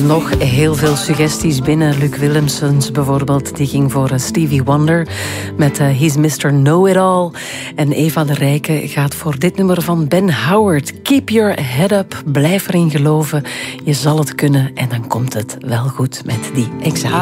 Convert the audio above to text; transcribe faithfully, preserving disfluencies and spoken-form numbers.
komen nog heel veel suggesties binnen. Luc Willemsens bijvoorbeeld, die ging voor Stevie Wonder met uh, He's mister Know-It-All. En Eva de Rijke gaat voor dit nummer van Ben Howard. Keep your head up, blijf erin geloven. Je zal het kunnen en dan komt het wel goed met die examen.